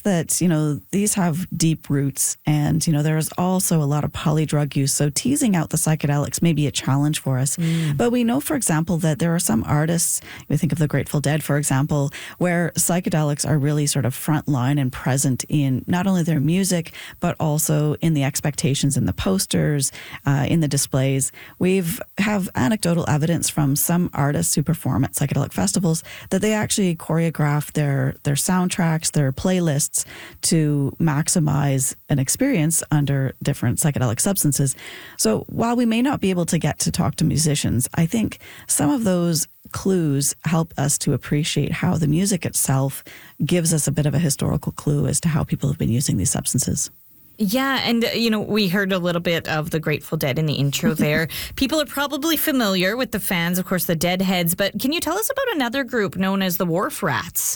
that, these have deep roots, and, there's also a lot of polydrug use. So teasing out the psychedelics may be a challenge for us. But we know, for example, that there are some artists, we think of the Grateful Dead, for example, where psychedelics are really sort of frontline and present in not only their music, but also in the expectations in the posters, in the displays. We have anecdotal evidence from some artists who perform at psychedelic festivals that they actually choreograph their soundtracks, their playlists to maximize an experience under different psychedelic substances. So while we may not be able to get to talk to musicians, I think some of those clues help us to appreciate how the music itself gives us a bit of a historical clue as to how people have been using these substances. Yeah, and, we heard a little bit of the Grateful Dead in the intro there. People are probably familiar with the fans, of course, the Deadheads, but can you tell us about another group known as the Wharf Rats?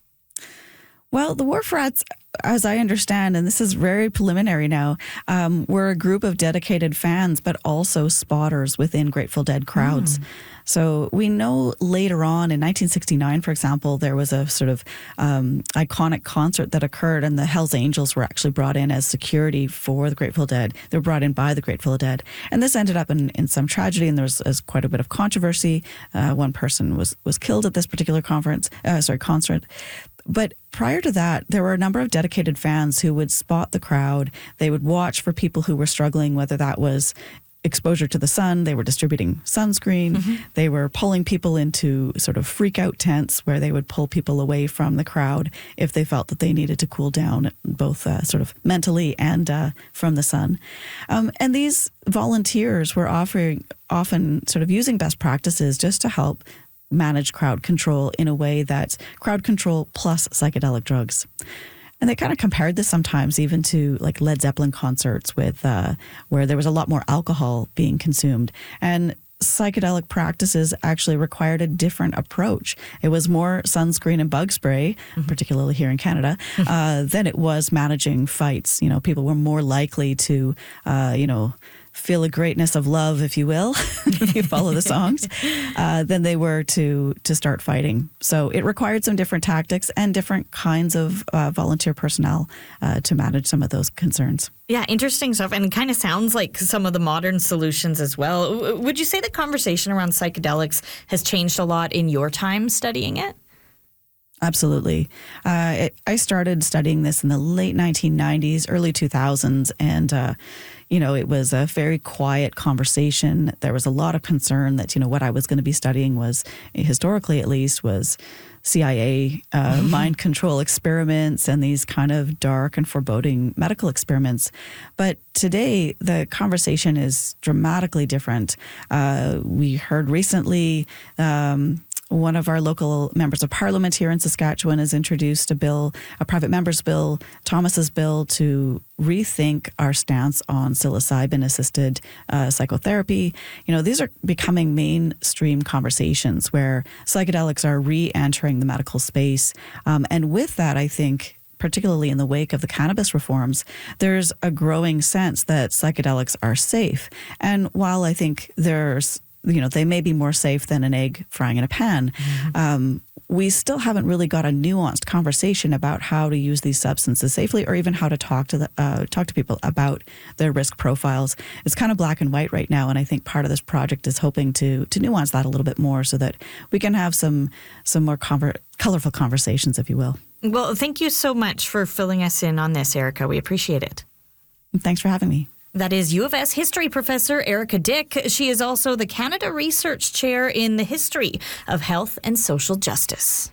Well, the Wharf Rats, as I understand, and this is very preliminary now, were a group of dedicated fans, but also spotters within Grateful Dead crowds. So we know later on in 1969, for example, there was a sort of iconic concert that occurred, and the Hells Angels were actually brought in as security for the Grateful Dead. They were brought in by the Grateful Dead. And this ended up in some tragedy, and there was quite a bit of controversy. One person was killed at this particular concert. But prior to that, there were a number of dedicated fans who would spot the crowd. They would watch for people who were struggling, whether that was exposure to the sun. They were distributing sunscreen. They were pulling people into sort of freak out tents where they would pull people away from the crowd if they felt that they needed to cool down, both sort of mentally and from the sun. And these volunteers were often sort of using best practices just to help manage crowd control in a way that's crowd control plus psychedelic drugs. And they kind of compared this sometimes even to like Led Zeppelin concerts with where there was a lot more alcohol being consumed. And psychedelic practices actually required a different approach. It was more sunscreen and bug spray, particularly here in Canada, than it was managing fights. People were more likely to, feel a greatness of love, if you will, if you follow the songs, than they were to start fighting. So it required some different tactics and different kinds of volunteer personnel to manage some of those concerns. Yeah, interesting stuff. And it kind of sounds like some of the modern solutions as well. Would you say the conversation around psychedelics has changed a lot in your time studying it? Absolutely. I started studying this in the late 1990s, early 2000s, and it was a very quiet conversation. There was a lot of concern that, what I was going to be studying was, historically at least, was CIA mind control experiments and these kind of dark and foreboding medical experiments. But today, the conversation is dramatically different. We heard recently one of our local members of parliament here in Saskatchewan has introduced a bill, a private member's bill, Thomas's bill, to rethink our stance on psilocybin-assisted psychotherapy. These are becoming mainstream conversations where psychedelics are re-entering the medical space. And with that, I think, particularly in the wake of the cannabis reforms, there's a growing sense that psychedelics are safe. And while I think they may be more safe than an egg frying in a pan, we still haven't really got a nuanced conversation about how to use these substances safely, or even how to talk to people about their risk profiles. It's kind of black and white right now, and I think part of this project is hoping to nuance that a little bit more so that we can have some more colorful conversations, if you will. Well, thank you so much for filling us in on this, Erica. We appreciate it. Thanks for having me. That is U of S history professor Erica Dick. She is also the Canada Research Chair in the History of Health and Social Justice.